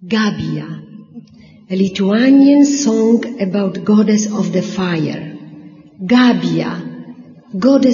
Gabija, a Lithuanian song about goddess of the fire. Gabija, goddess